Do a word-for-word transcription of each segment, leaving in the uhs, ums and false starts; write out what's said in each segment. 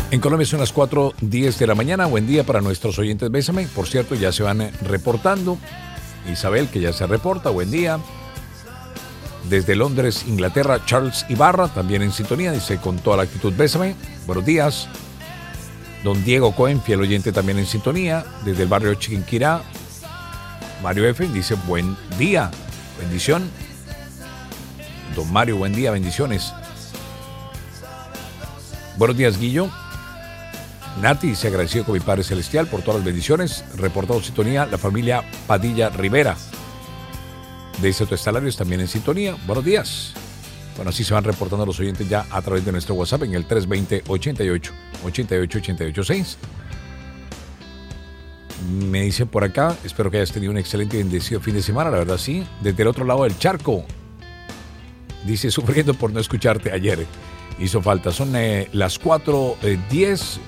En Colombia son las cuatro diez de la mañana. Buen día para nuestros oyentes Bésame. Por cierto, ya se van reportando. Isabel, que ya se reporta. Buen día. Desde Londres, Inglaterra, Charles Ibarra, también en sintonía. Dice, con toda la actitud, Bésame. Buenos días. Don Diego Cohen, fiel oyente, también en sintonía. Desde el barrio Chiquinquirá, Mario F. dice, buen día. Bendición. Don Mario, buen día. Bendiciones. Buenos días, Guillo. Nati se agradecido con mi Padre Celestial por todas las bendiciones. Reportado sintonía, la familia Padilla Rivera. De Sotoestalarios también en sintonía. Buenos días. Bueno, así se van reportando los oyentes ya a través de nuestro WhatsApp en el tres dos cero, ochenta y ocho, ochenta y ocho, ochenta y ocho seis. Me dicen por acá, espero que hayas tenido un excelente y bendecido fin de semana, la verdad sí. Desde el otro lado del charco. Dice, sufriendo por no escucharte ayer. Hizo falta. Son eh, las cuatro diez.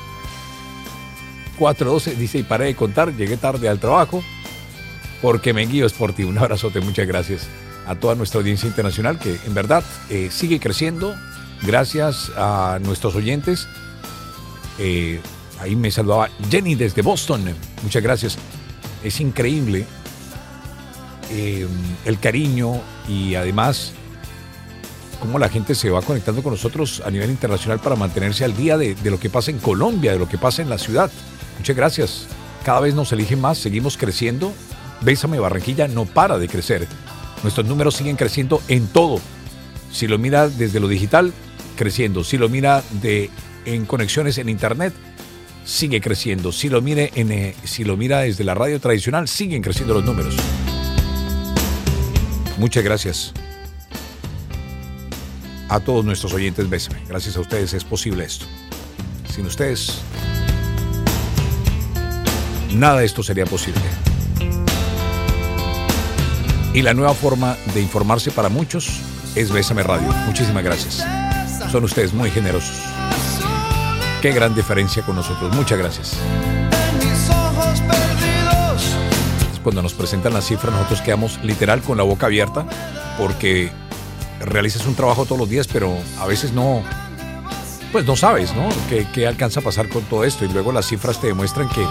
cuatro doce, dice, y paré de contar, llegué tarde al trabajo porque me guío es por ti. Un abrazote, muchas gracias a toda nuestra audiencia internacional que en verdad eh, sigue creciendo gracias a nuestros oyentes. Eh, ahí me saludaba Jenny desde Boston, muchas gracias. Es increíble eh, el cariño y además cómo la gente se va conectando con nosotros a nivel internacional para mantenerse al día de, de lo que pasa en Colombia, de lo que pasa en la ciudad. Muchas gracias. Cada vez nos eligen más, seguimos creciendo. Bésame Barranquilla no para de crecer. Nuestros números siguen creciendo en todo. Si lo mira desde lo digital, creciendo. Si lo mira de, en conexiones en internet, sigue creciendo. Si lo, mire en, eh, si lo mira desde la radio tradicional, siguen creciendo los números. Muchas gracias a todos nuestros oyentes Bésame. Gracias a ustedes es posible esto. Sin ustedes, nada de esto sería posible. Y la nueva forma de informarse para muchos es Bésame Radio. Muchísimas gracias. Son ustedes muy generosos. Qué gran diferencia con nosotros. Muchas gracias. Cuando nos presentan las cifras, nosotros quedamos literal con la boca abierta porque realizas un trabajo todos los días, pero a veces no, pues no sabes, ¿no? ¿Qué, qué alcanza a pasar con todo esto? Y luego las cifras te demuestran que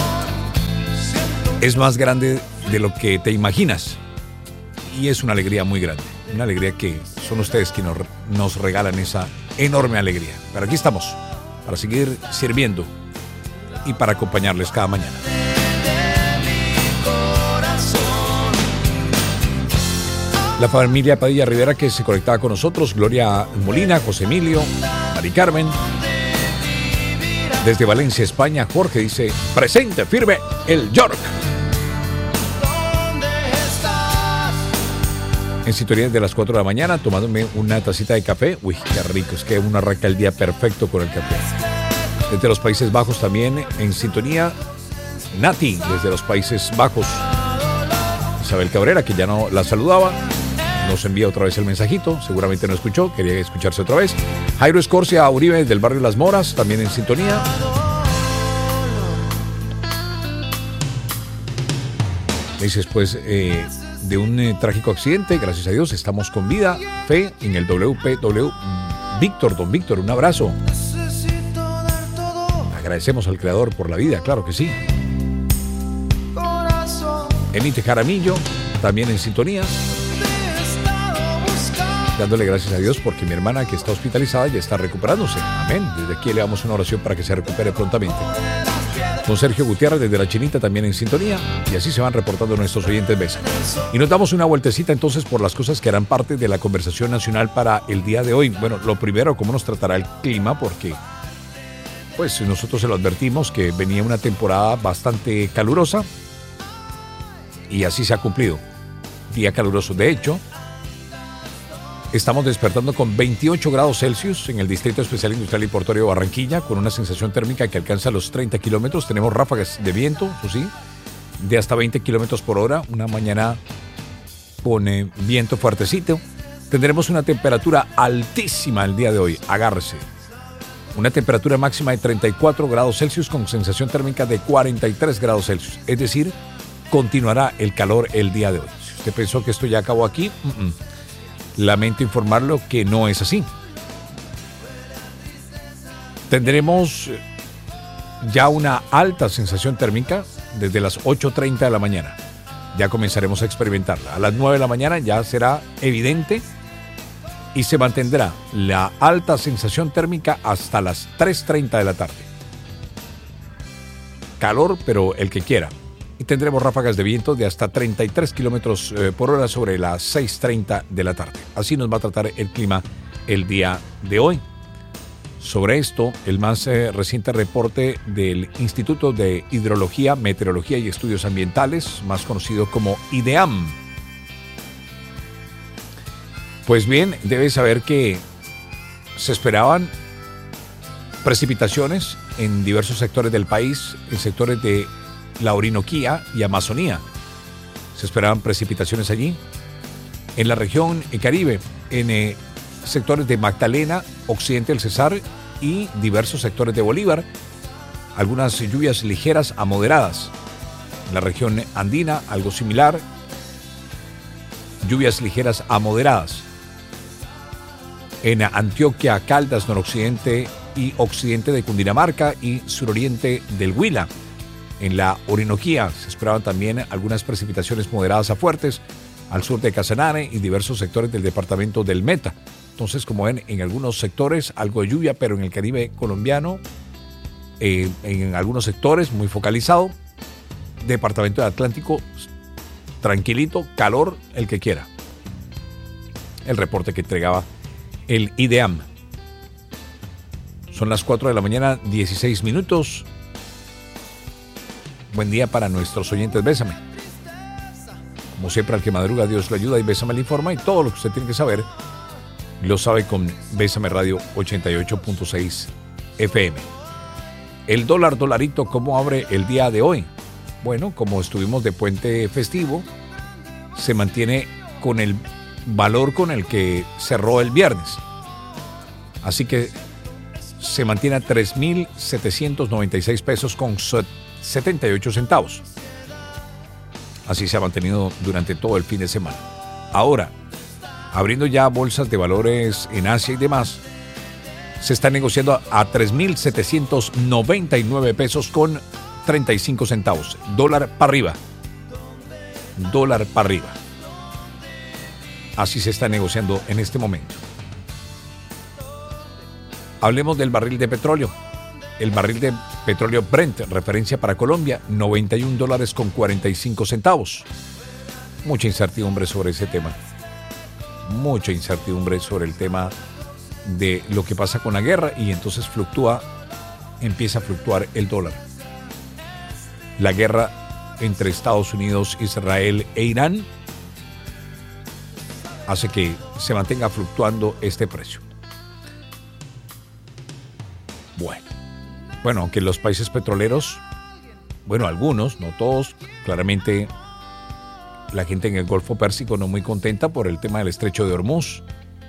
es más grande de lo que te imaginas. Y es una alegría muy grande. Una alegría que son ustedes quienes nos, nos regalan esa enorme alegría. Pero aquí estamos, para seguir sirviendo y para acompañarles cada mañana. La familia Padilla Rivera que se conectaba con nosotros, Gloria Molina, José Emilio, Mari Carmen. Desde Valencia, España, Jorge dice, presente, firme, el York. En sintonía de las cuatro de la mañana, tomándome una tacita de café. Uy, qué rico, es que uno arranca el día perfecto con el café. Desde los Países Bajos también en sintonía, Nati, desde los Países Bajos. Isabel Cabrera, que ya no la saludaba, nos envía otra vez el mensajito, seguramente no escuchó, quería escucharse otra vez. Jairo Escorcia Uribe del barrio Las Moras, también en sintonía. Dices, pues, eh, de un eh, trágico accidente, gracias a Dios, estamos con vida, fe en el W P W. Víctor, don Víctor, un abrazo. Agradecemos al Creador por la vida, claro que sí. Emite Jaramillo, también en sintonía. Dándole gracias a Dios porque mi hermana que está hospitalizada ya está recuperándose. Amén. Desde aquí le damos una oración para que se recupere prontamente. Don Sergio Gutiérrez desde La Chinita también en sintonía. Y así se van reportando nuestros oyentes Bésame. Y nos damos una vueltecita entonces por las cosas que harán parte de la conversación nacional para el día de hoy. Bueno, lo primero, cómo nos tratará el clima, porque pues nosotros se lo advertimos que venía una temporada bastante calurosa. Y así se ha cumplido. Día caluroso. De hecho, estamos despertando con veintiocho grados Celsius en el Distrito Especial Industrial y Portuario de Barranquilla, con una sensación térmica que alcanza los treinta kilómetros. Tenemos ráfagas de viento, eso sí, de hasta veinte kilómetros por hora. Una mañana con eh, viento fuertecito. Tendremos una temperatura altísima el día de hoy. Agárrese. Una temperatura máxima de treinta y cuatro grados Celsius con sensación térmica de cuarenta y tres grados Celsius. Es decir, continuará el calor el día de hoy. Si usted pensó que esto ya acabó aquí, uh-uh. lamento informarlo que no es así. Tendremos ya una alta sensación térmica desde las ocho treinta de la mañana. Ya comenzaremos a experimentarla. A las nueve de la mañana ya será evidente y se mantendrá la alta sensación térmica hasta las tres treinta de la tarde. Calor, pero el que quiera. Y tendremos ráfagas de viento de hasta treinta y tres kilómetros por hora sobre las seis treinta de la tarde. Así nos va a tratar el clima el día de hoy. Sobre esto, el más eh, reciente reporte del Instituto de Hidrología, Meteorología y Estudios Ambientales, más conocido como IDEAM. Pues bien, debes saber que se esperaban precipitaciones en diversos sectores del país, en sectores de la Orinoquía y Amazonía. Se esperaban precipitaciones allí. En la región Caribe, en eh, sectores de Magdalena, occidente del Cesar y diversos sectores de Bolívar, algunas lluvias ligeras a moderadas. En la región andina, algo similar, lluvias ligeras a moderadas. En Antioquia, Caldas, noroccidente y occidente de Cundinamarca y suroriente del Huila. En la Orinoquía se esperaban también algunas precipitaciones moderadas a fuertes al sur de Casanare y diversos sectores del departamento del Meta. Entonces, como ven, en algunos sectores algo de lluvia, pero en el Caribe colombiano, eh, en algunos sectores muy focalizado. Departamento del Atlántico, tranquilito, calor, el que quiera. El reporte que entregaba el IDEAM. Son las cuatro de la mañana, dieciséis minutos. Buen día para nuestros oyentes, Bésame. Como siempre, al que madruga, Dios lo ayuda y Bésame le informa. Y todo lo que usted tiene que saber lo sabe con Bésame Radio ochenta y ocho punto seis F M. El dólar, dolarito, ¿cómo abre el día de hoy? Bueno, como estuvimos de puente festivo, se mantiene con el valor con el que cerró el viernes. Así que se mantiene a tres mil setecientos noventa y seis pesos con setenta y ocho centavos. Así se ha mantenido durante todo el fin de semana. Ahora, abriendo ya bolsas de valores en Asia y demás, se está negociando a tres mil setecientos noventa y nueve pesos con treinta y cinco centavos. Dólar para arriba. Dólar para arriba. Así se está negociando en este momento. Hablemos del barril de petróleo. El barril de petróleo Brent, referencia para Colombia, noventa y un dólares con cuarenta y cinco centavos. Mucha incertidumbre sobre ese tema. Mucha incertidumbre sobre el tema de lo que pasa con la guerra y entonces fluctúa, empieza a fluctuar el dólar. La guerra entre Estados Unidos, Israel e Irán hace que se mantenga fluctuando este precio. Bueno, bueno, aunque los países petroleros, bueno, algunos, no todos, claramente la gente en el Golfo Pérsico no muy contenta por el tema del Estrecho de Hormuz.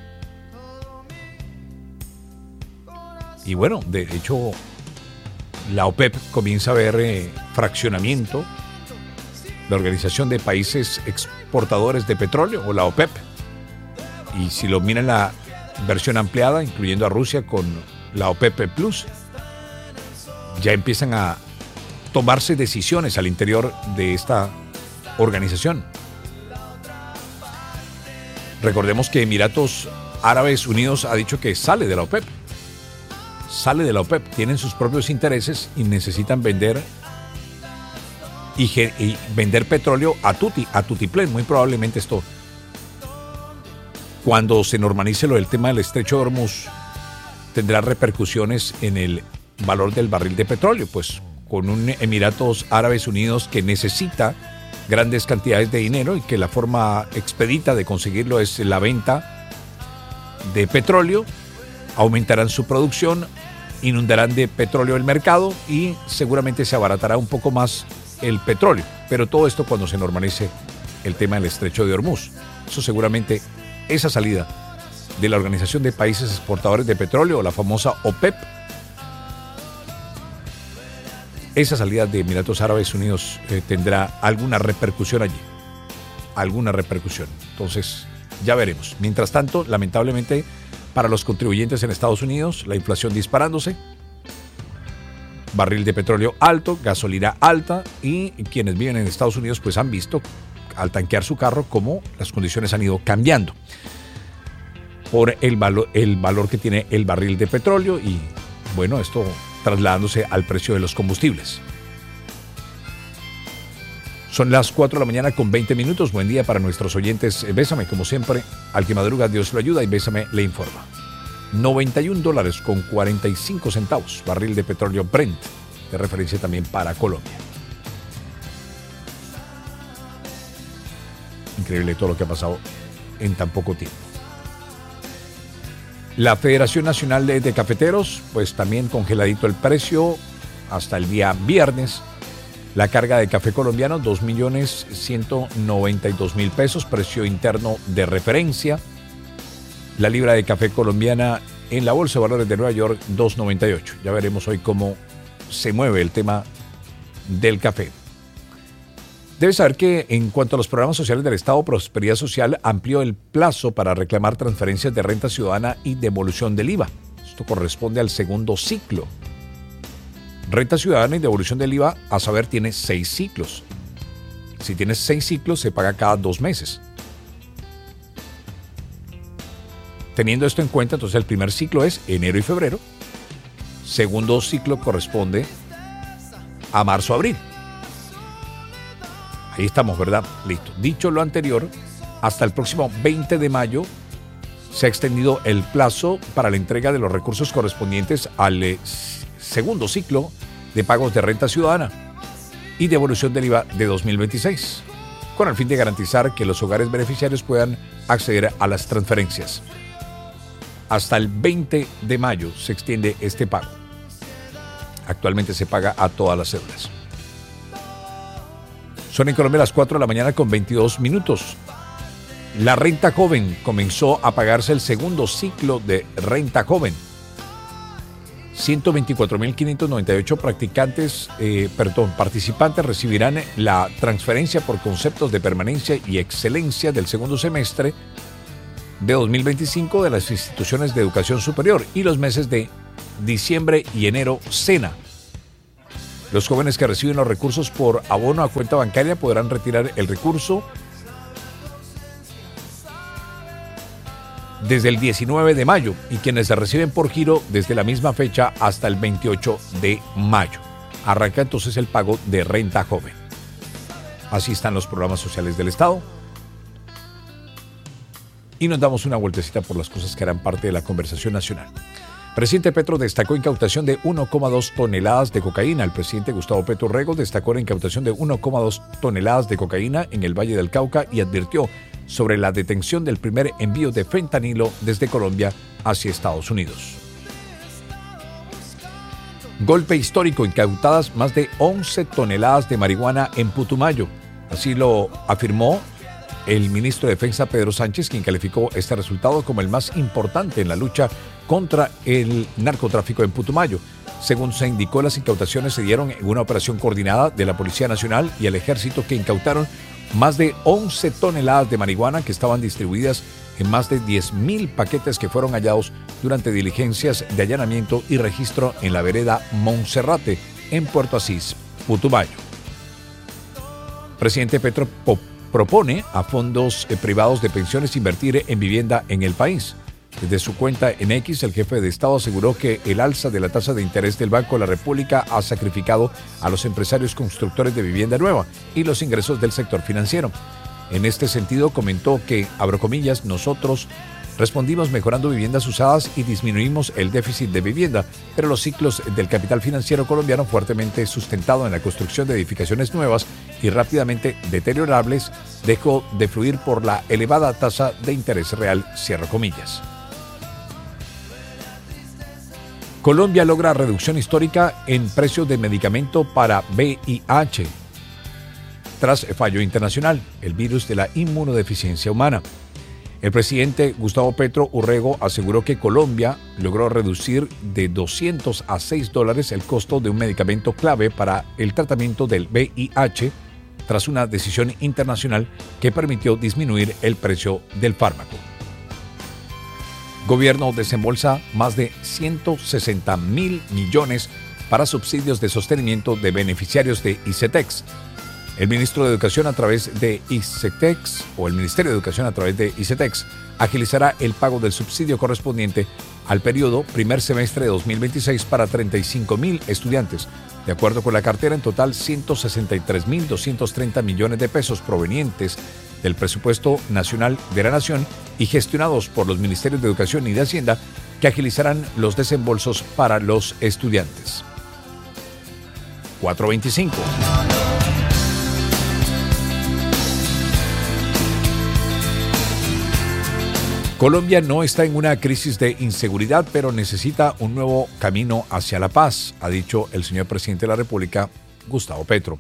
Y bueno, de hecho, la OPEP comienza a ver eh, fraccionamiento, la Organización de Países Exportadores de Petróleo, o la OPEP. Y si lo miran la versión ampliada, incluyendo a Rusia con la OPEP Plus, ya empiezan a tomarse decisiones al interior de esta organización. Recordemos que Emiratos Árabes Unidos ha dicho que sale de la OPEP. Sale de la OPEP, tienen sus propios intereses y necesitan vender y, y vender petróleo a tutti, a tutiplén. Muy probablemente esto, cuando se normalice lo del tema del Estrecho de Hormuz, tendrá repercusiones en el valor del barril de petróleo, pues con un Emiratos Árabes Unidos que necesita grandes cantidades de dinero y que la forma expedita de conseguirlo es la venta de petróleo, aumentarán su producción, inundarán de petróleo el mercado y seguramente se abaratará un poco más el petróleo. Pero todo esto cuando se normalice el tema del Estrecho de Hormuz. Eso seguramente, esa salida de la Organización de Países Exportadores de Petróleo, la famosa OPEP, esa salida de Emiratos Árabes Unidos eh, tendrá alguna repercusión allí. Alguna repercusión. Entonces, ya veremos. Mientras tanto, lamentablemente, para los contribuyentes en Estados Unidos, la inflación disparándose, barril de petróleo alto, gasolina alta, y quienes viven en Estados Unidos pues han visto al tanquear su carro cómo las condiciones han ido cambiando por el valor, el valor que tiene el barril de petróleo y bueno, esto trasladándose al precio de los combustibles. Son las cuatro de la mañana con veinte minutos. Buen día para nuestros oyentes. Bésame, como siempre, al que madruga Dios lo ayuda y Bésame le informa. noventa y un dólares con cuarenta y cinco centavos, barril de petróleo Brent, de referencia también para Colombia. Increíble todo lo que ha pasado en tan poco tiempo. La Federación Nacional de, de Cafeteros, pues también congeladito el precio hasta el día viernes. La carga de café colombiano, dos millones ciento noventa y dos mil pesos, precio interno de referencia. La libra de café colombiana en la Bolsa de Valores de Nueva York, dos noventa y ocho. Ya veremos hoy cómo se mueve el tema del café. Debes saber que en cuanto a los programas sociales del Estado, Prosperidad Social amplió el plazo para reclamar transferencias de renta ciudadana y devolución del I V A. Esto corresponde al segundo ciclo. Renta ciudadana y devolución del I V A, a saber, tiene seis ciclos. Si tienes seis ciclos, se paga cada dos meses. Teniendo esto en cuenta, entonces el primer ciclo es enero y febrero. Segundo ciclo corresponde a marzo-abril. Ahí estamos, ¿verdad? Listo. Dicho lo anterior, hasta el próximo veinte de mayo se ha extendido el plazo para la entrega de los recursos correspondientes al eh, segundo ciclo de pagos de renta ciudadana y devolución del I V A de dos mil veintiséis, con el fin de garantizar que los hogares beneficiarios puedan acceder a las transferencias. Hasta el veinte de mayo se extiende este pago. Actualmente se paga a todas las cédulas. Son en Colombia las cuatro de la mañana con veintidós minutos. La renta joven comenzó a pagarse el segundo ciclo de renta joven. ciento veinticuatro mil quinientos noventa y ocho practicantes, eh, perdón, participantes recibirán la transferencia por conceptos de permanencia y excelencia del segundo semestre de dos mil veinticinco de las instituciones de educación superior y los meses de diciembre y enero SENA. Los jóvenes que reciben los recursos por abono a cuenta bancaria podrán retirar el recurso desde el diecinueve de mayo y quienes se reciben por giro desde la misma fecha hasta el veintiocho de mayo. Arranca entonces el pago de renta joven. Así están los programas sociales del Estado. Y nos damos una vueltecita por las cosas que harán parte de la conversación nacional. Presidente Petro destacó incautación de uno coma dos toneladas de cocaína. El presidente Gustavo Petro Rego destacó la incautación de uno coma dos toneladas de cocaína en el Valle del Cauca y advirtió sobre la detención del primer envío de fentanilo desde Colombia hacia Estados Unidos. Golpe histórico, incautadas más de once toneladas de marihuana en Putumayo. Así lo afirmó el ministro de Defensa Pedro Sánchez, quien calificó este resultado como el más importante en la lucha contra el narcotráfico en Putumayo. Según se indicó, las incautaciones se dieron en una operación coordinada de la Policía Nacional y el Ejército, que incautaron más de once toneladas de marihuana que estaban distribuidas en más de diez mil paquetes que fueron hallados durante diligencias de allanamiento y registro en la vereda Monserrate, en Puerto Asís, Putumayo. Presidente Petro po- propone a fondos eh, privados de pensiones invertir en vivienda en el país. Desde su cuenta en X, el jefe de Estado aseguró que el alza de la tasa de interés del Banco de la República ha sacrificado a los empresarios constructores de vivienda nueva y los ingresos del sector financiero. En este sentido, comentó que, abro comillas, nosotros respondimos mejorando viviendas usadas y disminuimos el déficit de vivienda, pero los ciclos del capital financiero colombiano, fuertemente sustentado en la construcción de edificaciones nuevas y rápidamente deteriorables, dejó de fluir por la elevada tasa de interés real, cierro comillas. Colombia logra reducción histórica en precios de medicamento para V I H. Tras fallo internacional, el virus de la inmunodeficiencia humana. El presidente Gustavo Petro Urrego aseguró que Colombia logró reducir de doscientos a seis dólares el costo de un medicamento clave para el tratamiento del V I H tras una decisión internacional que permitió disminuir el precio del fármaco. Gobierno desembolsa más de ciento sesenta mil millones para subsidios de sostenimiento de beneficiarios de ICETEX. El ministro de Educación a través de ICETEX, o el Ministerio de Educación a través de ICETEX, agilizará el pago del subsidio correspondiente al periodo primer semestre de dos mil veintiséis para treinta y cinco mil estudiantes. De acuerdo con la cartera, en total ciento sesenta y tres mil doscientos treinta millones de pesos provenientes del presupuesto nacional de la Nación y gestionados por los Ministerios de Educación y de Hacienda, que agilizarán los desembolsos para los estudiantes. cuatro veinticinco. Colombia no está en una crisis de inseguridad, pero necesita un nuevo camino hacia la paz, ha dicho el señor presidente de la República, Gustavo Petro.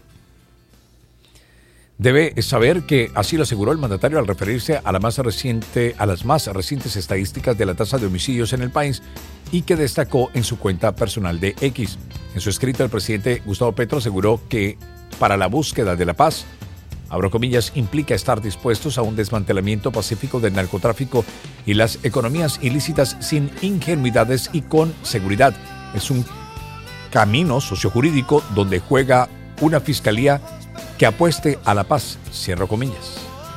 Debe saber que así lo aseguró el mandatario al referirse a, la más reciente, a las más recientes estadísticas de la tasa de homicidios en el país y que destacó en su cuenta personal de X. En su escrito, el presidente Gustavo Petro aseguró que para la búsqueda de la paz, abro comillas, implica estar dispuestos a un desmantelamiento pacífico del narcotráfico y las economías ilícitas sin ingenuidades y con seguridad. Es un camino sociojurídico donde juega una fiscalía que apueste a la paz, cierro comillas.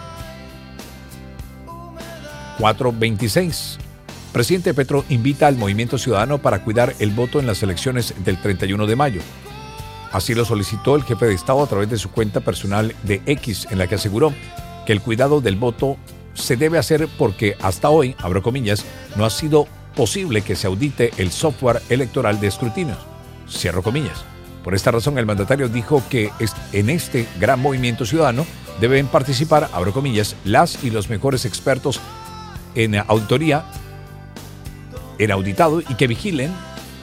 cuatro veintiséis. Presidente Petro invita al movimiento ciudadano para cuidar el voto en las elecciones del treinta y uno de mayo. Así lo solicitó el jefe de Estado a través de su cuenta personal de X, en la que aseguró que el cuidado del voto se debe hacer porque hasta hoy, abro comillas, no ha sido posible que se audite el software electoral de escrutinio, cierro comillas. Por esta razón, el mandatario dijo que en este gran movimiento ciudadano deben participar, abro comillas, las y los mejores expertos en auditoría, en auditado y que vigilen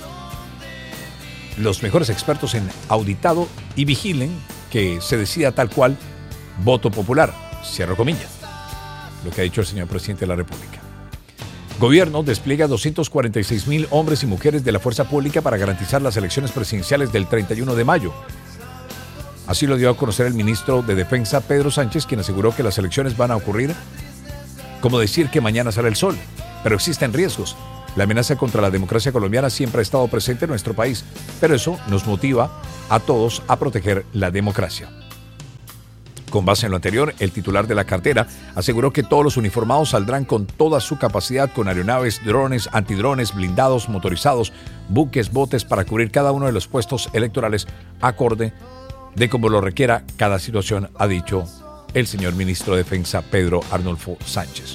los mejores expertos en auditado y vigilen que se decida tal cual voto popular, cierro comillas, lo que ha dicho el señor presidente de la República. Gobierno despliega doscientos cuarenta y seis mil hombres y mujeres de la fuerza pública para garantizar las elecciones presidenciales del treinta y uno de mayo. Así lo dio a conocer el ministro de Defensa, Pedro Sánchez, quien aseguró que las elecciones van a ocurrir como decir que mañana sale el sol, pero existen riesgos. La amenaza contra la democracia colombiana siempre ha estado presente en nuestro país, pero eso nos motiva a todos a proteger la democracia. Con base en lo anterior, el titular de la cartera aseguró que todos los uniformados saldrán con toda su capacidad con aeronaves, drones, antidrones, blindados, motorizados, buques, botes para cubrir cada uno de los puestos electorales acorde de como lo requiera cada situación, ha dicho el señor ministro de Defensa, Pedro Arnulfo Sánchez.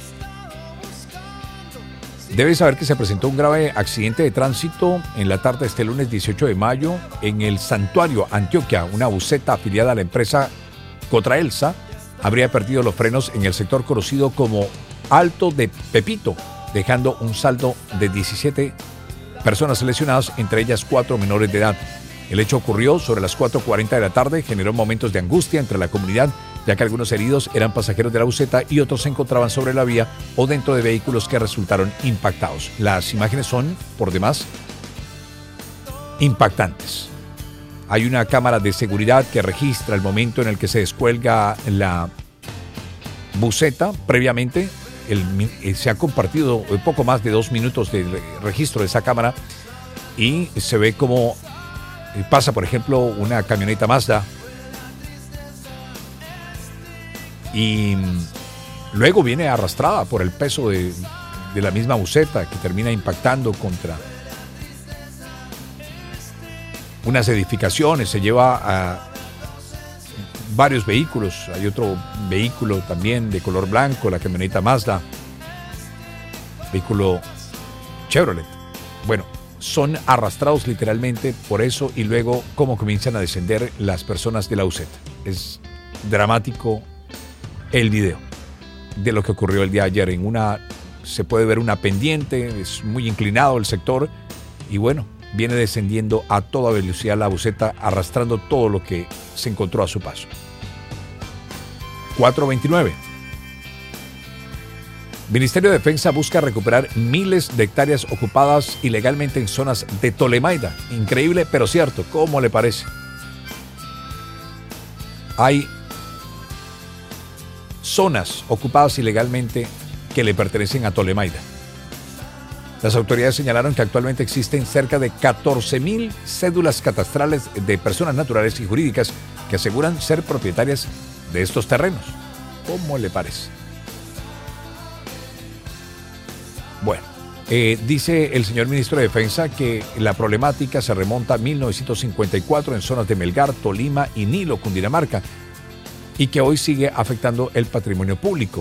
Debe saber que se presentó un grave accidente de tránsito en la tarde de este lunes dieciocho de mayo en el Santuario Antioquia. Una buseta afiliada a la empresa Cotraelsa habría perdido los frenos en el sector conocido como Alto de Pepito, dejando un saldo de diecisiete personas lesionadas, entre ellas cuatro menores de edad. El hecho ocurrió sobre las cuatro cuarenta de la tarde, generó momentos de angustia entre la comunidad, ya que algunos heridos eran pasajeros de la buseta y otros se encontraban sobre la vía o dentro de vehículos que resultaron impactados. Las imágenes son, por demás, impactantes. Hay una cámara de seguridad que registra el momento en el que se descuelga la buseta. Previamente, el, se ha compartido poco más de dos minutos de registro de esa cámara y se ve como pasa, por ejemplo, una camioneta Mazda y luego viene arrastrada por el peso de, de la misma buseta, que termina impactando contra unas edificaciones, se lleva a varios vehículos. Hay otro vehículo también de color blanco, la camioneta Mazda, vehículo Chevrolet. Bueno, son arrastrados literalmente por eso y luego cómo comienzan a descender las personas de la buseta. Es dramático el video de lo que ocurrió el día de ayer. En una se puede ver una pendiente, es muy inclinado el sector y bueno, viene descendiendo a toda velocidad la buseta, arrastrando todo lo que se encontró a su paso. cuatro veintinueve. Ministerio de Defensa busca recuperar miles de hectáreas ocupadas ilegalmente en zonas de Tolemaida. Increíble, pero cierto. ¿Cómo le parece? Hay zonas ocupadas ilegalmente que le pertenecen a Tolemaida. Las autoridades señalaron que actualmente existen cerca de catorce mil cédulas catastrales de personas naturales y jurídicas que aseguran ser propietarias de estos terrenos. ¿Cómo le parece? Bueno, eh, dice el señor ministro de Defensa que la problemática se remonta a mil novecientos cincuenta y cuatro en zonas de Melgar, Tolima y Nilo, Cundinamarca, y que hoy sigue afectando el patrimonio público.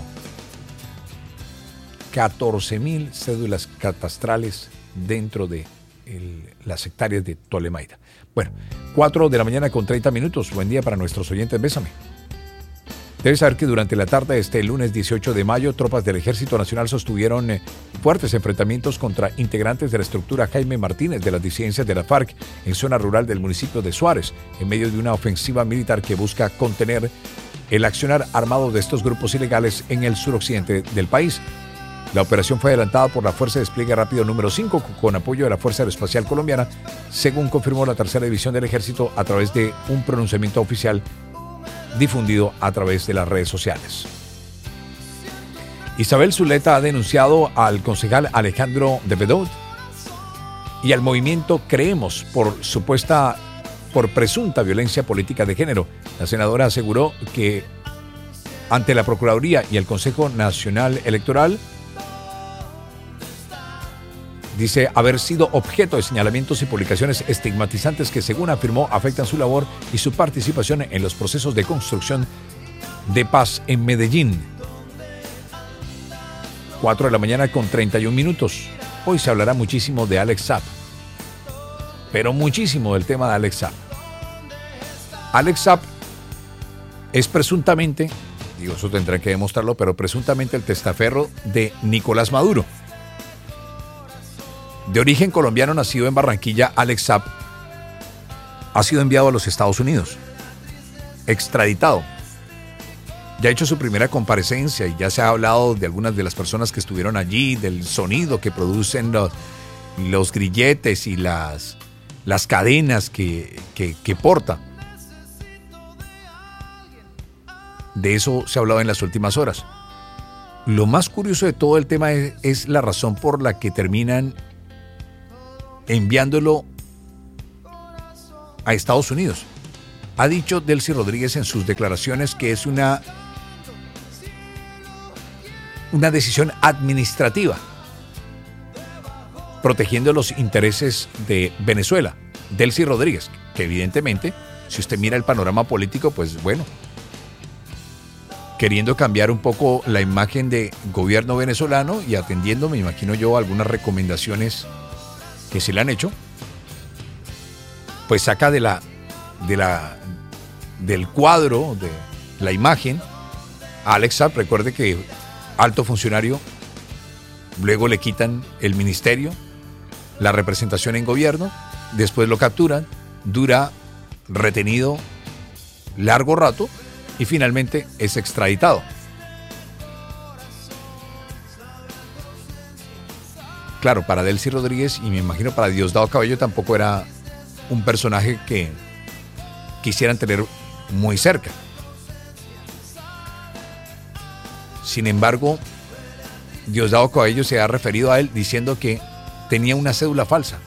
catorce mil cédulas catastrales dentro de el, las hectáreas de Tolemaida. Bueno, cuatro de la mañana con treinta minutos. Buen día para nuestros oyentes. Bésame. Debes saber que durante la tarde de este lunes dieciocho de mayo, tropas del Ejército Nacional sostuvieron eh, fuertes enfrentamientos contra integrantes de la estructura Jaime Martínez de las disidencias de la FARC en zona rural del municipio de Suárez, en medio de una ofensiva militar que busca contener el accionar armado de estos grupos ilegales en el suroccidente del país. La operación fue adelantada por la Fuerza de Despliegue Rápido número cinco con apoyo de la Fuerza Aeroespacial Colombiana, según confirmó la tercera división del Ejército a través de un pronunciamiento oficial difundido a través de las redes sociales. Isabel Zuleta ha denunciado al concejal Alejandro de Bedot y al movimiento Creemos por supuesta, por presunta violencia política de género. La senadora aseguró que ante la Procuraduría y el Consejo Nacional Electoral dice haber sido objeto de señalamientos y publicaciones estigmatizantes que, según afirmó, afectan su labor y su participación en los procesos de construcción de paz en Medellín. cuatro de la mañana con treinta y un minutos. Hoy se hablará muchísimo de Alex Saab, pero muchísimo del tema de Alex Saab. Alex Saab es presuntamente, digo, eso tendrán que demostrarlo, pero presuntamente el testaferro de Nicolás Maduro. De origen colombiano, nacido en Barranquilla, Alex Saab ha sido enviado a los Estados Unidos, extraditado. Ya ha hecho su primera comparecencia y ya se ha hablado de algunas de las personas que estuvieron allí, del sonido que producen los, los grilletes y las, las cadenas que, que, que porta. De eso se ha hablado en las últimas horas. Lo más curioso de todo el tema es, es la razón por la que terminan enviándolo a Estados Unidos. Ha dicho Delcy Rodríguez en sus declaraciones que es una, una decisión administrativa, protegiendo los intereses de Venezuela. Delcy Rodríguez, que evidentemente, si usted mira el panorama político, pues bueno, queriendo cambiar un poco la imagen de gobierno venezolano y atendiendo, me imagino yo, algunas recomendaciones que se le han hecho, pues saca de la, de la, del cuadro, de la imagen, a Alex Saab. Recuerde que alto funcionario, luego le quitan el ministerio, la representación en gobierno, después lo capturan, dura retenido largo rato y finalmente es extraditado. Claro, para Delcy Rodríguez y me imagino para Diosdado Cabello tampoco era un personaje que quisieran tener muy cerca. Sin embargo, Diosdado Cabello se ha referido a él diciendo que tenía una cédula falsa,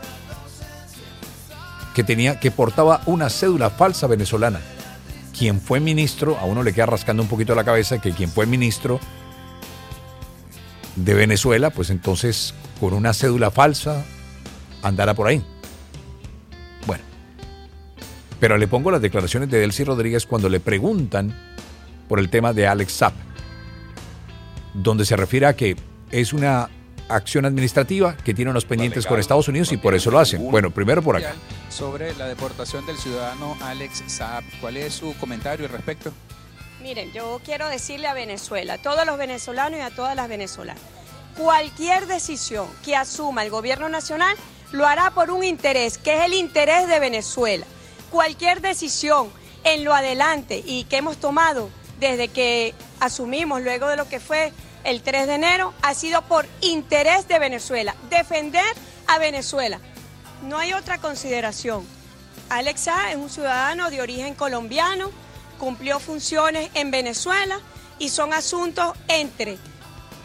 que tenía, que portaba una cédula falsa venezolana. Quien fue ministro, a uno le queda rascando un poquito la cabeza que quien fue ministro de Venezuela, pues entonces con una cédula falsa andara por ahí. Bueno, pero le pongo las declaraciones de Delcy Rodríguez cuando le preguntan por el tema de Alex Saab, donde se refiere a que es una acción administrativa que tiene unos pendientes con Estados Unidos y por eso lo hacen. Bueno, primero por acá. Sobre la deportación del ciudadano Alex Saab, ¿cuál es su comentario al respecto? Miren, yo quiero decirle a Venezuela, a todos los venezolanos y a todas las venezolanas, cualquier decisión que asuma el gobierno nacional lo hará por un interés, que es el interés de Venezuela. Cualquier decisión en lo adelante y que hemos tomado desde que asumimos luego de lo que fue el tres de enero ha sido por interés de Venezuela, defender a Venezuela. No hay otra consideración. Alex Saab es un ciudadano de origen colombiano, cumplió funciones en Venezuela y son asuntos entre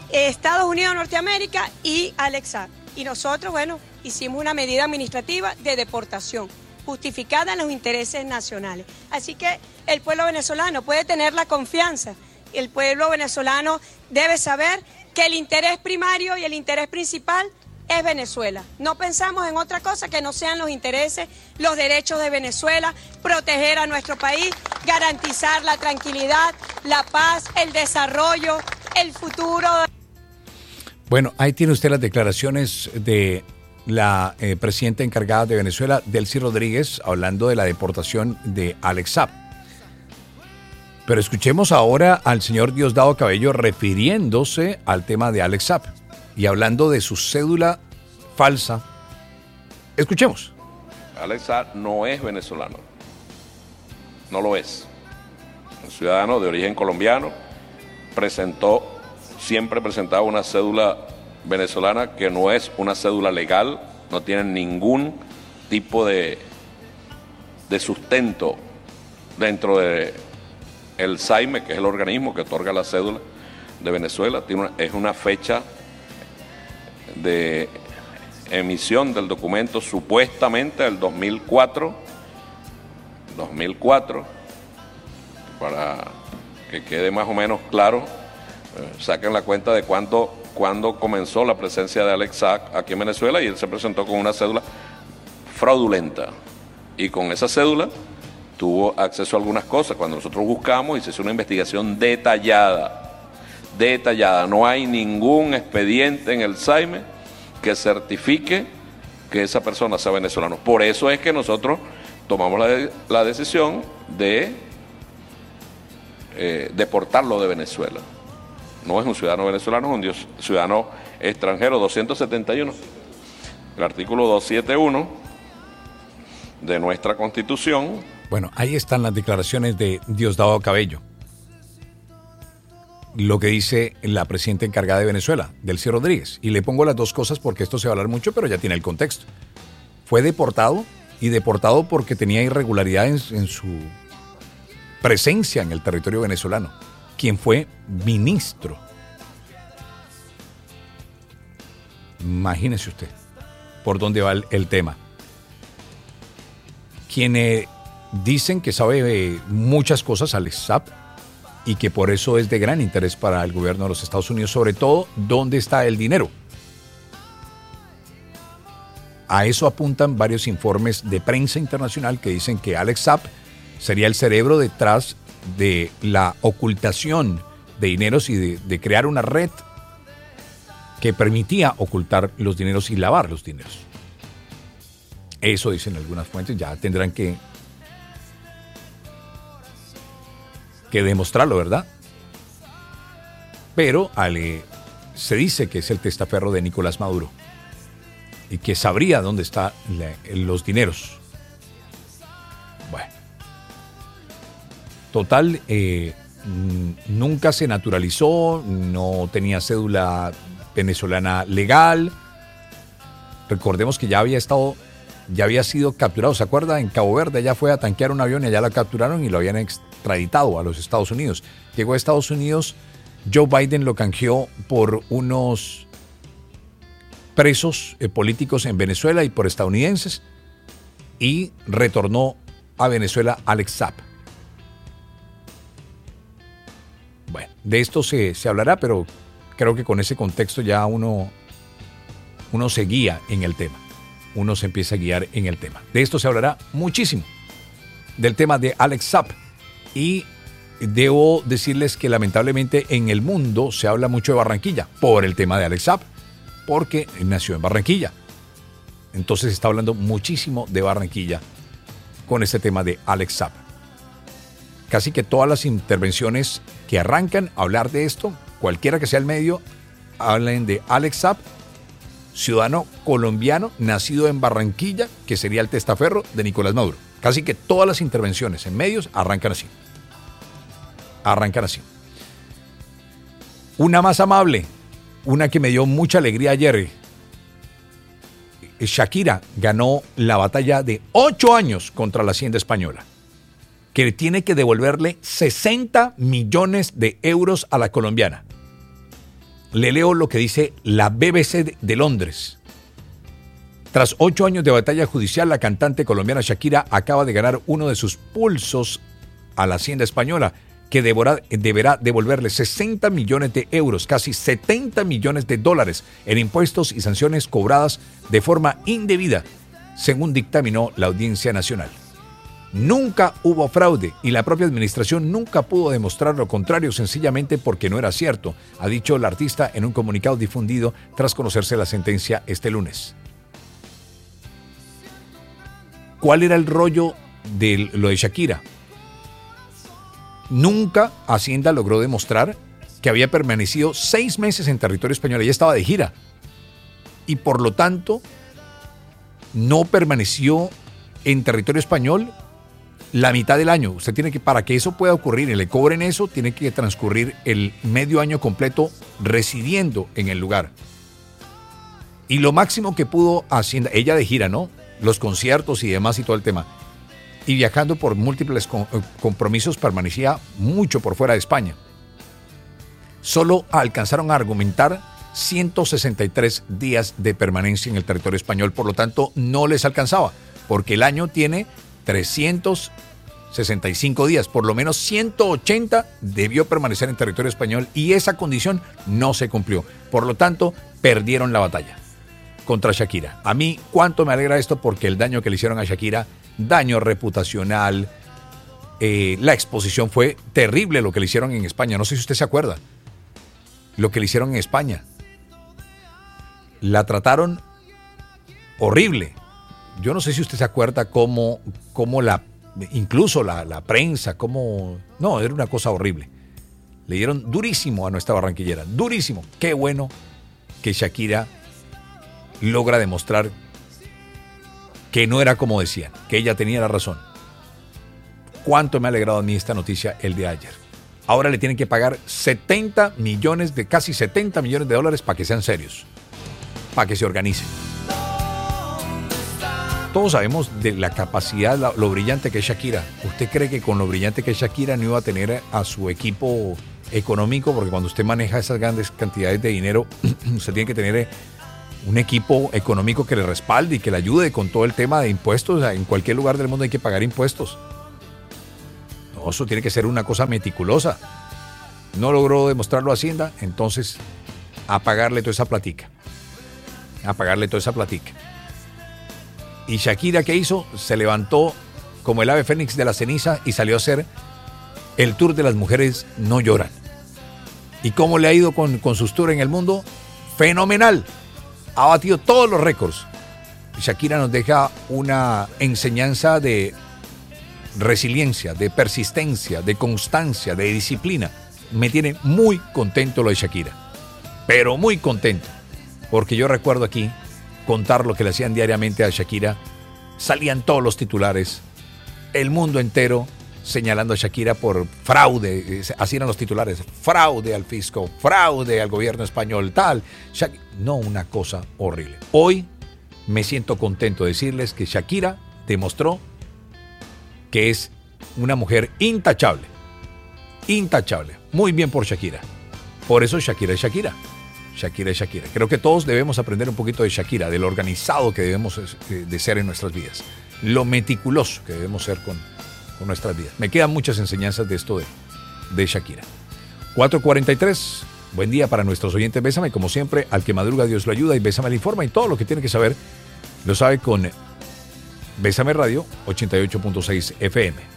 Estados Unidos de Norteamérica y Alex Saab. Y nosotros, bueno, hicimos una medida administrativa de deportación, justificada en los intereses nacionales. Así que el pueblo venezolano puede tener la confianza. El pueblo venezolano debe saber que el interés primario y el interés principal es Venezuela. No pensamos en otra cosa que no sean los intereses, los derechos de Venezuela, proteger a nuestro país, garantizar la tranquilidad, la paz, el desarrollo, el futuro. Bueno, ahí tiene usted las declaraciones de la eh, presidenta encargada de Venezuela, Delcy Rodríguez, hablando de la deportación de Alex Saab. Pero escuchemos ahora al señor Diosdado Cabello refiriéndose al tema de Alex Saab y hablando de su cédula falsa. Escuchemos. Alex Saab no es venezolano. No lo es. Un ciudadano de origen colombiano presentó, siempre presentaba una cédula venezolana que no es una cédula legal, no tiene ningún tipo de, de sustento dentro de el SAIME, que es el organismo que otorga la cédula de Venezuela. Tiene una, es una fecha de emisión del documento supuestamente del dos mil cuatro, dos mil cuatro, para que quede más o menos claro, eh, saquen la cuenta de cuándo, cuándo comenzó la presencia de Alex Saab aquí en Venezuela, y él se presentó con una cédula fraudulenta, y con esa cédula tuvo acceso a algunas cosas. Cuando nosotros buscamos y se hizo una investigación detallada, detallada, no hay ningún expediente en el SAIME que certifique que esa persona sea venezolana. Por eso es que nosotros tomamos la, la decisión de eh, deportarlo de Venezuela. No es un ciudadano venezolano, es un ciudadano extranjero. doscientos setenta y uno, el artículo doscientos setenta y uno de nuestra Constitución. Bueno, ahí están las declaraciones de Diosdado Cabello. Lo que dice la presidenta encargada de Venezuela, Delcy Rodríguez. Y le pongo las dos cosas porque esto se va a hablar mucho, pero ya tiene el contexto. Fue deportado, y deportado porque tenía irregularidades en su presencia en el territorio venezolano. Quien fue ministro. Imagínese usted por dónde va el, el tema. Quienes dicen que sabe eh, muchas cosas Alex Saab, y que por eso es de gran interés para el gobierno de los Estados Unidos, sobre todo dónde está el dinero. A eso apuntan varios informes de prensa internacional que dicen que Alex Saab sería el cerebro detrás de la ocultación de dineros y de, de crear una red que permitía ocultar los dineros y lavar los dineros. Eso dicen algunas fuentes, ya tendrán que que demostrarlo, ¿verdad? Pero Ale, se dice que es el testaferro de Nicolás Maduro y que sabría dónde están los dineros. Bueno, total, eh, nunca se naturalizó, no tenía cédula venezolana legal. Recordemos que ya había estado, ya había sido capturado, ¿se acuerda? En Cabo Verde, ya fue a tanquear un avión y allá lo capturaron y lo habían extraditado a los Estados Unidos. Llegó a Estados Unidos, Joe Biden lo canjeó por unos presos eh, políticos en Venezuela y por estadounidenses, y retornó a Venezuela Alex Saab. Bueno, de esto se, se hablará, pero creo que con ese contexto ya uno, uno se guía en el tema. Uno se empieza a guiar en el tema. De esto se hablará muchísimo, del tema de Alex Saab. Y debo decirles que lamentablemente en el mundo se habla mucho de Barranquilla por el tema de Alex Saab, porque nació en Barranquilla. Entonces se está hablando muchísimo de Barranquilla con este tema de Alex Saab. Casi que todas las intervenciones que arrancan a hablar de esto, cualquiera que sea el medio, hablan de Alex Saab, ciudadano colombiano nacido en Barranquilla, que sería el testaferro de Nicolás Maduro. Casi que todas las intervenciones en medios arrancan así. Arrancan así. Una más amable, una que me dio mucha alegría ayer. Shakira ganó la batalla de ocho años contra la Hacienda Española, que tiene que devolverle sesenta millones de euros a la colombiana. le leo lo que dice la B B C de, de Londres. Tras ocho años de batalla judicial, la cantante colombiana Shakira acaba de ganar uno de sus pulsos a la Hacienda española, que deberá, deberá devolverle sesenta millones de euros, casi setenta millones de dólares en impuestos y sanciones cobradas de forma indebida, según dictaminó la Audiencia Nacional. Nunca hubo fraude y la propia administración nunca pudo demostrar lo contrario, sencillamente porque no era cierto, ha dicho la artista en un comunicado difundido tras conocerse la sentencia este lunes. ¿Cuál era el rollo de lo de Shakira? Nunca Hacienda logró demostrar que había permanecido seis meses en territorio español. Ella estaba de gira y por lo tanto no permaneció en territorio español la mitad del año. Usted tiene que, para que eso pueda ocurrir y le cobren eso, tiene que transcurrir el medio año completo residiendo en el lugar. Y lo máximo que pudo Hacienda, ella de gira, ¿no? Los conciertos y demás y todo el tema. Y viajando por múltiples compromisos, permanecía mucho por fuera de España. Solo alcanzaron a argumentar ciento sesenta y tres días de permanencia en el territorio español, por lo tanto no les alcanzaba, porque el año tiene trescientos sesenta y cinco días, por lo menos ciento ochenta debió permanecer en territorio español y esa condición no se cumplió, por lo tanto perdieron la batalla contra Shakira. A mí cuánto me alegra esto, porque el daño que le hicieron a Shakira, daño reputacional, eh, la exposición fue terrible lo que le hicieron en España. No sé si usted se acuerda lo que le hicieron en España. La trataron horrible. Yo no sé si usted se acuerda cómo, cómo la, incluso la, la prensa, cómo, no, era una cosa horrible. Le dieron durísimo a nuestra barranquillera, durísimo. Qué bueno que Shakira logra demostrar que no era como decían, que ella tenía la razón. Cuánto me ha alegrado a mí esta noticia el de ayer. Ahora le tienen que pagar setenta millones, de casi setenta millones de dólares para que sean serios, para que se organicen. Todos sabemos de la capacidad, lo, lo brillante que es Shakira. ¿Usted cree que con lo brillante que es Shakira no iba a tener a su equipo económico? Porque cuando usted maneja esas grandes cantidades de dinero, usted tiene que tener un equipo económico que le respalde y que le ayude con todo el tema de impuestos. En cualquier lugar del mundo hay que pagar impuestos. No, eso tiene que ser una cosa meticulosa. No logró demostrarlo Hacienda, entonces a pagarle toda esa platica. A pagarle toda esa platica. Y Shakira, ¿qué hizo? Se levantó como el ave fénix de la ceniza y salió a hacer el tour de las mujeres no lloran. ¿Y cómo le ha ido con, con sus tours en el mundo? Fenomenal. Ha batido todos los récords. Shakira nos deja una enseñanza de resiliencia, de persistencia, de constancia, de disciplina. Me tiene muy contento lo de Shakira, pero muy contento, porque yo recuerdo aquí contar lo que le hacían diariamente a Shakira. Salían todos los titulares, el mundo entero señalando a Shakira por fraude, así eran los titulares, fraude al fisco, fraude al gobierno español, tal. Shak- no, una cosa horrible. Hoy me siento contento de decirles que Shakira demostró que es una mujer intachable, intachable. Muy bien por Shakira. Por eso Shakira es Shakira. Shakira es Shakira. Creo que todos debemos aprender un poquito de Shakira, de lo organizado que debemos de ser en nuestras vidas, lo meticuloso que debemos ser con con nuestras vidas. Me quedan muchas enseñanzas de esto de, de Shakira. cuatro cuarenta y tres, buen día para nuestros oyentes. Bésame, como siempre, al que madruga Dios lo ayuda, y Bésame le informa, y todo lo que tiene que saber lo sabe con Bésame Radio ochenta y ocho punto seis F M.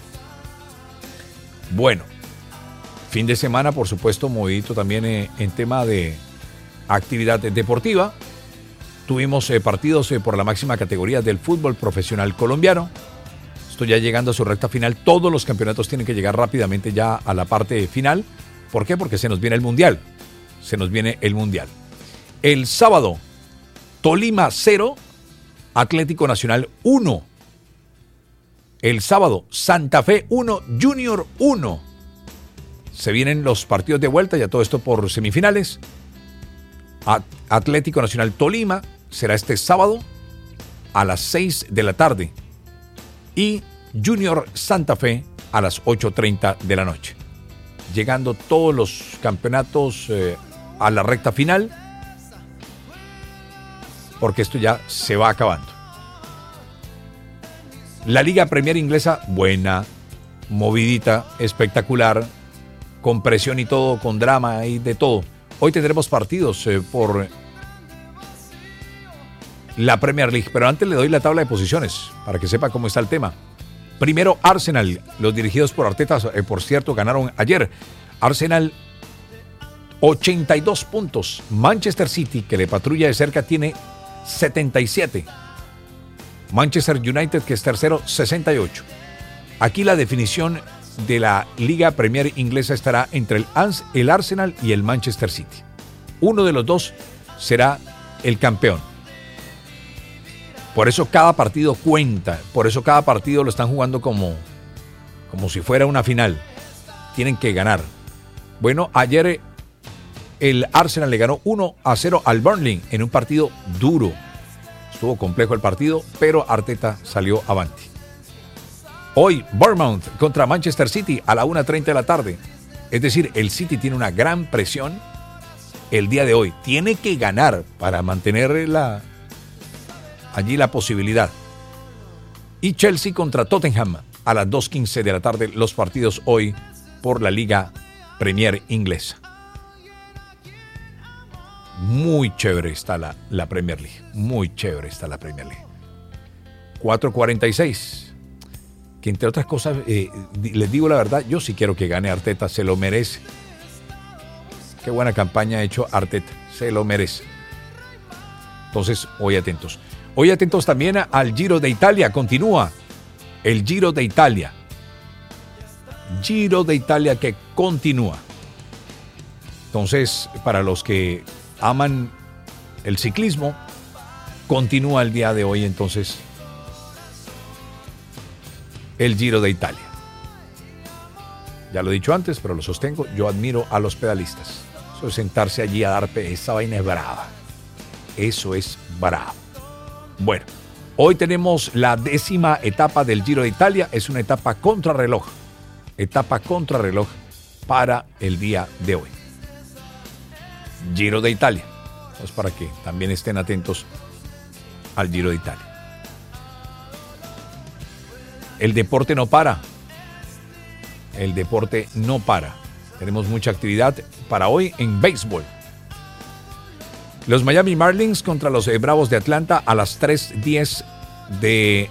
Bueno, fin de semana, por supuesto, movidito también eh, en tema de actividad deportiva. Tuvimos eh, partidos eh, por la máxima categoría del fútbol profesional colombiano. Ya llegando a su recta final, todos los campeonatos tienen que llegar rápidamente ya a la parte final. ¿Por qué? Porque se nos viene el Mundial. Se nos viene el Mundial. El sábado, Tolima cero, Atlético Nacional uno. El sábado, Santa Fe uno, Junior uno. Se vienen los partidos de vuelta, ya todo esto por semifinales. Atlético Nacional Tolima será este sábado a las seis de la tarde. Y Junior Santa Fe a las ocho treinta de la noche. Llegando todos los campeonatos eh, a la recta final, porque esto ya se va acabando. La Liga Premier Inglesa, buena, movidita, espectacular, con presión y todo, con drama y de todo. Hoy tendremos partidos eh, por la Premier League, pero antes le doy la tabla de posiciones para que sepa cómo está el tema. Primero, Arsenal, los dirigidos por Arteta, eh, por cierto, ganaron ayer. Arsenal, ochenta y dos puntos. Manchester City, que le patrulla de cerca, tiene setenta y siete. Manchester United, que es tercero, sesenta y ocho. Aquí la definición de la Liga Premier Inglesa estará entre el, el Arsenal y el Manchester City. Uno de los dos será el campeón. Por eso cada partido cuenta, por eso cada partido lo están jugando como, como si fuera una final. Tienen que ganar. Bueno, ayer el Arsenal le ganó uno a cero al Burnley en un partido duro. Estuvo complejo el partido, pero Arteta salió avante. Hoy, Bournemouth contra Manchester City a la una treinta de la tarde. Es decir, el City tiene una gran presión el día de hoy. Tiene que ganar para mantener la, allí la posibilidad. Y Chelsea contra Tottenham a las dos quince de la tarde. Los partidos hoy por la Liga Premier Inglesa. Muy chévere está la, la Premier League. Muy chévere está la Premier League. cuatro cuarenta y seis. Que entre otras cosas, eh, les digo la verdad, yo sí quiero que gane Arteta, se lo merece. Qué buena campaña ha hecho Arteta, se lo merece. Entonces, hoy atentos. Hoy atentos también al Giro de Italia, continúa el Giro de Italia. Giro de Italia que continúa. Entonces, para los que aman el ciclismo, continúa el día de hoy entonces el Giro de Italia. Ya lo he dicho antes, pero lo sostengo, yo admiro a los pedalistas. Eso es sentarse allí a dar pe... esa vaina es brava. Eso es bravo. Bueno, hoy tenemos la décima etapa del Giro de Italia, es una etapa contrarreloj. Etapa contrarreloj para el día de hoy. Giro de Italia. Pues para que también estén atentos al Giro de Italia. El deporte no para. El deporte no para. Tenemos mucha actividad para hoy en béisbol. Los Miami Marlins contra los Bravos de Atlanta a las tres diez de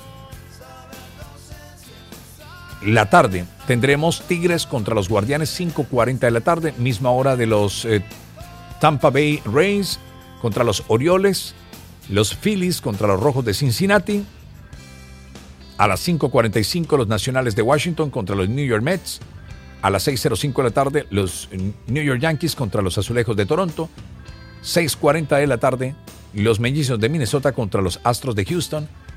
la tarde. Tendremos Tigres contra los Guardianes, cinco cuarenta de la tarde. Misma hora de los eh, Tampa Bay Rays contra los Orioles. Los Phillies contra los Rojos de Cincinnati. A las cinco cuarenta y cinco los Nacionales de Washington contra los New York Mets. A las seis cero cinco de la tarde los New York Yankees contra los Azulejos de Toronto. seis cuarenta de la tarde los Mellizos de Minnesota contra los Astros de Houston.